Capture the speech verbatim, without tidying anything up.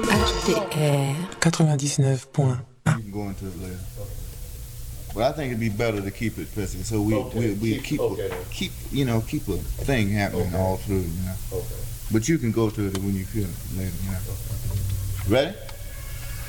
H T R quatre-vingt-dix-neuf point un. You can go into it later. But I think it'd be better to keep it physical, so we Okay, we, we keep- keep okay a, then. keep you know keep a thing happening Okay. all through, you know. Okay. But you can go to it when you feel it later, you know. Ready?